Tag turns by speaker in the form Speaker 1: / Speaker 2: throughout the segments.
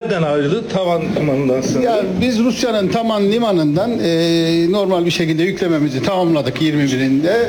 Speaker 1: Nereden ayrıldı? Tavan limanından sanırım.
Speaker 2: Ya biz Rusya'nın Taman limanından normal bir şekilde yüklememizi tamamladık 21'inde.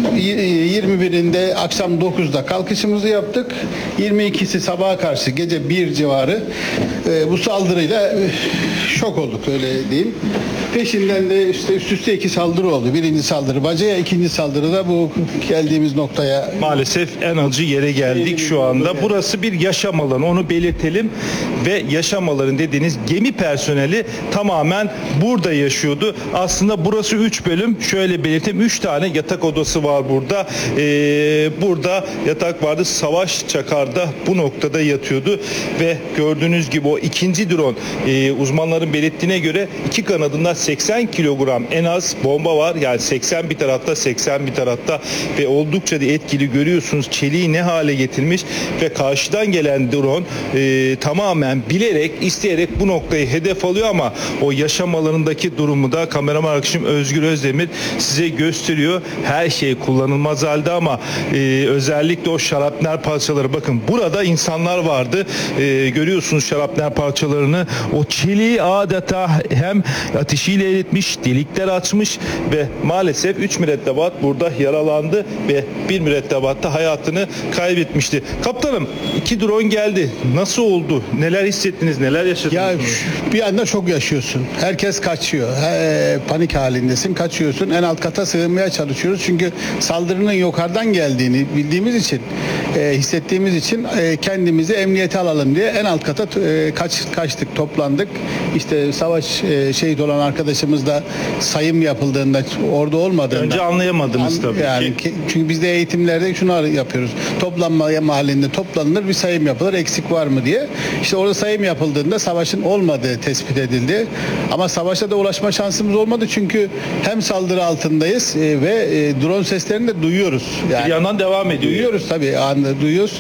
Speaker 2: 21'inde akşam 9'da kalkışımızı yaptık. 22'si sabaha karşı gece 1 civarı bu saldırıyla şok olduk, öyle diyeyim. Peşinden de işte üst üste 2 saldırı oldu. Birinci saldırı Baca'ya, ikinci saldırı da bu geldiğimiz noktaya.
Speaker 1: Maalesef en acı yere geldik şu anda. Burası bir yaşam alanı, onu belirtelim. Ve yaşam alanı dediğiniz gemi personeli tamamen burada yaşıyordu. Aslında burası 3 bölüm. Şöyle belirteyim, 3 tane yatak odası var burada. Burada yatak vardı. Savaş Çakar'da bu noktada yatıyordu. Ve gördüğünüz gibi o ikinci drone, uzmanların belirttiğine göre 2 kanadında 80 kilogram en az bomba var. Yani 80 bir tarafta, 80 bir tarafta ve oldukça da etkili, görüyorsunuz çeliği ne hale getirmiş ve karşıdan gelen drone tamamen bilerek, isteyerek bu noktayı hedef alıyor ama o yaşam alanındaki durumu da kameraman arkadaşım Özgür Özdemir size gösteriyor. Her şey kullanılmaz halde ama özellikle o şarapnel parçaları, bakın burada insanlar vardı. Görüyorsunuz şarapnel parçalarını. O çeliği adeta hem ateşiyle eritmiş, delikler açmış ve maalesef 3 mürettebat burada yaralandı ve 1 mürettebat da hayatını kaybetmişti. Kaptanım, 2 drone geldi. Nasıl oldu? Neler hissettiniz? Neler yaşadınız?
Speaker 2: Ya bir anda şok yaşıyorsun. Herkes kaçıyor. Panik halindesin. Kaçıyorsun. En alt kata sığınmaya çalışıyoruz. Çünkü saldırının yukarıdan geldiğini bildiğimiz için, hissettiğimiz için kendimizi emniyete alalım diye en alt kata kaçtık, toplandık. İşte savaş şehit olan arkadaşımız da sayım yapıldığında, orada olmadığında.
Speaker 1: Önce anlayamadınız tabii
Speaker 2: yani
Speaker 1: ki.
Speaker 2: Çünkü biz de eğitimlerde şunu yapıyoruz. Toplanma mahallinde toplanılır, bir sayım yapılır, eksik var mı diye. İşte orada sayım yapıldığında savaşın olmadığı tespit edildi. Ama savaşa da ulaşma şansımız olmadı çünkü hem saldırı altındayız ve drone seslerini de duyuyoruz.
Speaker 1: Yani bir yandan devam ediyor.
Speaker 2: Duyuyoruz tabii, anında duyuyoruz.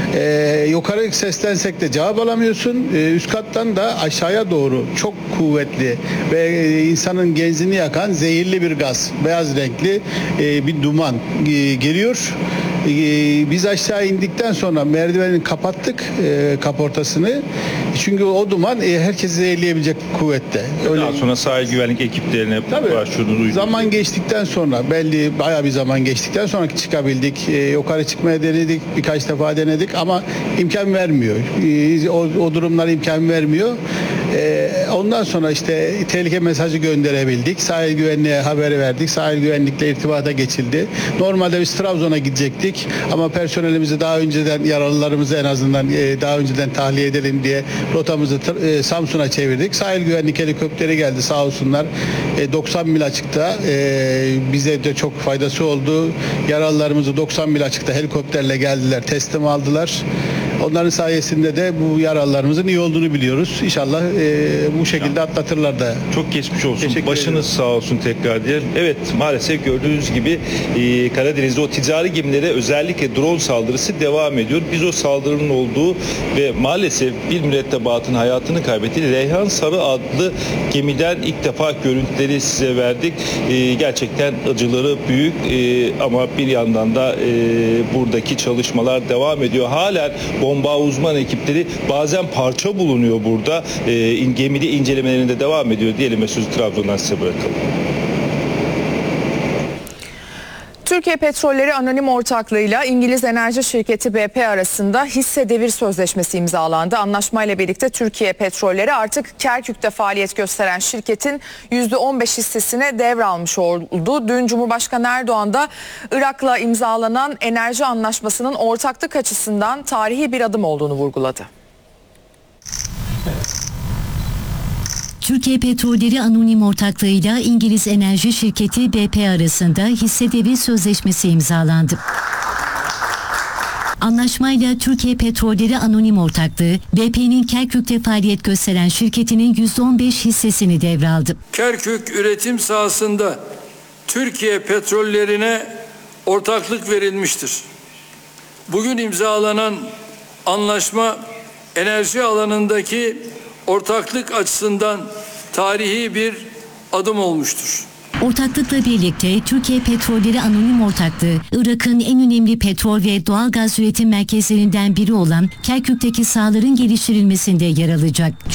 Speaker 2: Yukarı seslensek de cevap alamıyorsun. Üst kattan da aşağıya doğru çok kuvvetli ve insanın genzini yakan zehirli bir gaz, beyaz renkli bir duman geliyor. Biz aşağı indikten sonra merdiveni kapattık, kaportasını. Çünkü o duman herkesi zehirleyebilecek kuvvette.
Speaker 1: Daha sonra sahil güvenlik ekiplerine başvurdunuz.
Speaker 2: Zaman geçtikten sonra, belli bayağı bir zaman geçtikten sonra çıkabildik. Yukarı çıkmaya denedik, birkaç defa denedik ama imkan vermiyor. O durumlar imkan vermiyor. Ondan sonra işte tehlike mesajı gönderebildik. Sahil güvenliğe haber verdik. Sahil güvenlikle irtibata geçildi. Normalde biz Trabzon'a gidecektik ama personelimizi daha önceden, yaralılarımızı en azından daha önceden tahliye edelim diye rotamızı Samsun'a çevirdik. Sahil güvenlik helikopteri geldi sağ olsunlar. 90 mil açıkta bize de çok faydası oldu. Yaralılarımızı 90 mil açıkta helikopterle geldiler, teslim aldılar. Onların sayesinde de bu yaralılarımızın iyi olduğunu biliyoruz. İnşallah bu şekilde atlatırlar da.
Speaker 1: Çok geçmiş olsun.
Speaker 2: Teşekkür
Speaker 1: Başınız
Speaker 2: ederim.
Speaker 1: sağ olsun tekrar diyelim. Evet, maalesef gördüğünüz gibi Karadeniz'de o ticari gemilere özellikle drone saldırısı devam ediyor. Biz o saldırının olduğu ve maalesef bir mürettebatın hayatını kaybettiği Reyhan Sarı adlı gemiden ilk defa görüntüleri size verdik. Gerçekten acıları büyük ama bir yandan da buradaki çalışmalar devam ediyor. Halen bomba uzman ekipleri, bazen parça bulunuyor burada. Gemide incelemelerinde devam ediyor diyelim ve sözü Trabzon'dan size bırakalım.
Speaker 3: Türkiye Petrolleri Anonim Ortaklığı'yla İngiliz enerji şirketi BP arasında hisse devir sözleşmesi imzalandı. Anlaşmayla birlikte Türkiye Petrolleri artık Kerkük'te faaliyet gösteren şirketin %15 hissesine devralmış oldu. Dün Cumhurbaşkanı Erdoğan da Irak'la imzalanan enerji anlaşmasının ortaklık açısından tarihi bir adım olduğunu vurguladı.
Speaker 4: Türkiye Petrolleri Anonim Ortaklığı'yla İngiliz enerji şirketi BP arasında hisse devir sözleşmesi imzalandı. Anlaşmayla Türkiye Petrolleri Anonim Ortaklığı, BP'nin Kerkük'te faaliyet gösteren şirketinin %15 hissesini devraldı.
Speaker 5: Kerkük üretim sahasında Türkiye Petrollerine ortaklık verilmiştir. Bugün imzalanan anlaşma enerji alanındaki ortaklık açısından tarihi bir adım olmuştur.
Speaker 4: Ortaklıkla birlikte Türkiye Petrolleri Anonim Ortaklığı, Irak'ın en önemli petrol ve doğalgaz üretim merkezlerinden biri olan Kerkük'teki sahaların geliştirilmesinde yer alacak.